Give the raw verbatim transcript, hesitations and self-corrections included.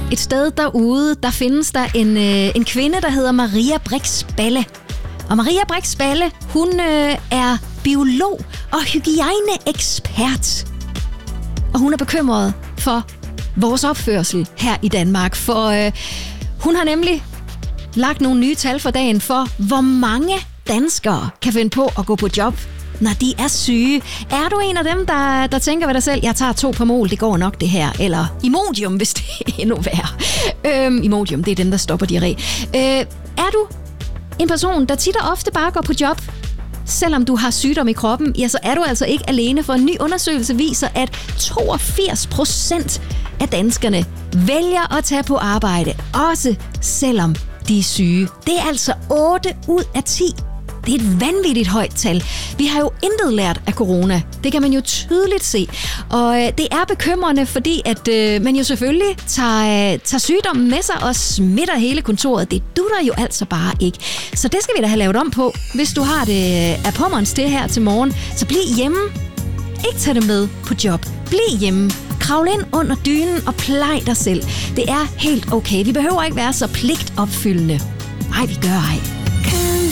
Et sted derude, der findes der en, øh, en kvinde, der hedder Maria Brix Balle. Og Maria Brix Balle, hun øh, er biolog og hygiejneekspert. Og hun er bekymret for vores opførsel her i Danmark. For øh, hun har nemlig lagt nogle nye tal for dagen for, hvor mange danskere kan finde på at gå på job, når de er syge. Er du en af dem, der, der tænker ved dig selv, jeg tager to Pamol, det går nok det her. Eller Imodium, hvis det er endnu værre. Øhm, Imodium, det er dem, der stopper diarré. Øh, er du en person, der tit og ofte bare går på job, selvom du har sygdom i kroppen, ja, så er du altså ikke alene, for en ny undersøgelse viser, at toogfirs procent af danskerne vælger at tage på arbejde, også selvom de er syge. Det er altså otte ud af ti. Det er et vanvittigt højt tal. Vi har jo intet lært af corona. Det kan man jo tydeligt se. Og det er bekymrende, fordi at øh, man jo selvfølgelig tager, tager sygdommen med sig og smitter hele kontoret. Det dutter jo altså bare ikke. Så det skal vi da have lavet om på. Hvis du har det af pommerens til her til morgen, så bliv hjemme. Ikke tag det med på job. Bliv hjemme. Kravl ind under dynen og plej dig selv. Det er helt okay. Vi behøver ikke være så pligtopfyldende. Nej, vi gør ej.